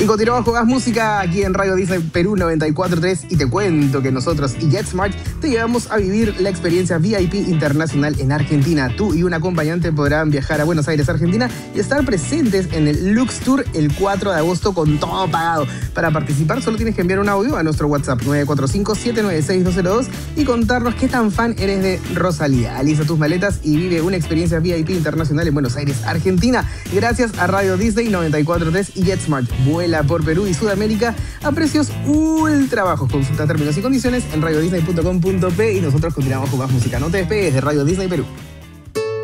Y continuamos con más música aquí en Radio Disney Perú 94.3 y te cuento que nosotros y JetSmart te llevamos a vivir la experiencia VIP internacional en Argentina. Tú y un acompañante podrán viajar a Buenos Aires, Argentina y estar presentes en el Lux Tour el 4 de agosto con todo pagado. Para participar solo tienes que enviar un audio a nuestro WhatsApp 945-796-202 y contarnos qué tan fan eres de Rosalía. Alista tus maletas y vive una experiencia VIP internacional en Buenos Aires, Argentina. Gracias a Radio Disney 94.3 y JetSmart. Vuela por Perú y Sudamérica a precios ultra bajos. Consulta términos y condiciones en radiodisney.com.p y nosotros continuamos con más música. No te despegues de Radio Disney Perú.